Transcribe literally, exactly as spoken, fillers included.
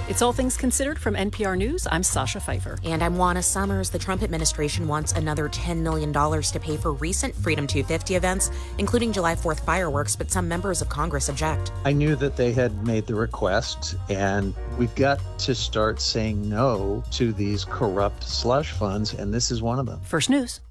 It's All Things Considered from N P R News. I'm Sasha Pfeiffer. And I'm Juana Summers. The Trump administration wants another ten million dollars to pay for recent Freedom two fifty events, including July fourth fireworks, but some members of Congress object. I knew that they had made the request, and we've got to start saying no to these corrupt slush funds, and this is one of them. First News.